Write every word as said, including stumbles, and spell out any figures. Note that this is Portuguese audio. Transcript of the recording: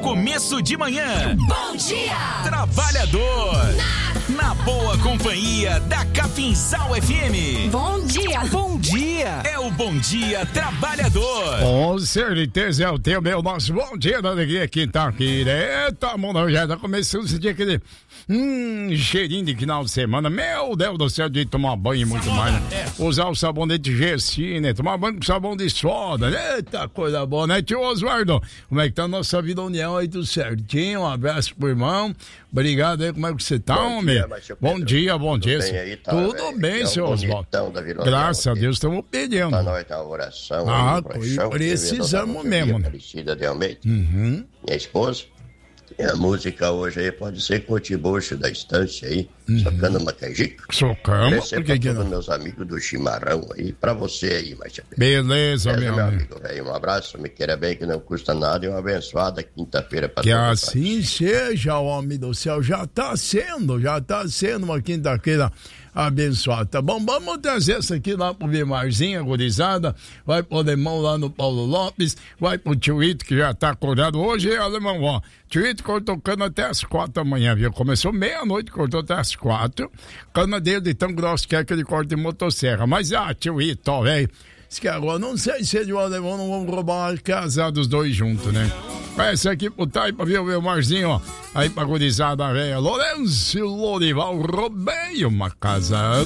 começo de manhã. Bom dia, trabalhador. Na, na boa companhia da Capinzal F M. Bom dia. Bom dia. É o Bom Dia Trabalhador. Com certeza é o teu, meu nosso bom dia da alegria aqui, tá aqui. Eita, mano, já tá começando esse dia aquele hum, cheirinho de final de semana. Meu Deus do céu, de tomar banho e muito mais, né? Usar o sabonete de Gessi, né? Tomar banho com sabão de soda, né? Eita, coisa boa, né, tio Osvaldo? Como é que tá a nossa vida união aí, tudo certinho? Um abraço pro irmão. Obrigado aí, como é que você tá, bom homem? Dia, bom dia, bom tudo dia. Bem aí, tá, tudo véio? bem, é seu um Osvaldo. Graças a Deus, estamos pedindo. Pra nós tá uma oração. Ah, aí, um precisamos mesmo, né? Aparecida de Almeida. Uhum. Minha esposa. E a música hoje aí pode ser Cotibucho da Estância aí, uhum. Socando uma canjica. Socamos? Por que que não? Meus amigos do chimarrão aí, pra você aí, Marcia. Beleza, Beleza, meu, meu amigo. amigo. Véio, um abraço, me queira bem, que não custa nada, e uma abençoada quinta-feira pra Que todos. assim seja, homem do céu. Já tá sendo, já tá sendo uma quinta-feira abençoada, tá bom? Vamos trazer essa aqui lá pro Vimarzinho, gurizada. Vai pro Alemão lá no Paulo Lopes. Vai pro Tio Ito, que já tá acordado hoje, é Alemão, ó. Tio Ito cortou cana até as quatro da manhã, viu? Começou meia-noite, cortou até as quatro. Cana dele de tão grossa que é que ele corta de motosserra. Mas, ah, Tio Ito, ó, velho. Diz que agora, não sei se ele e o Alemão não vão roubar uma casa dos dois juntos, né? Essa aqui pro Taipa, viu, meu Marzinho, ó. Aí pra gurizada velha, Lourenço Lorival, roubei uma casa.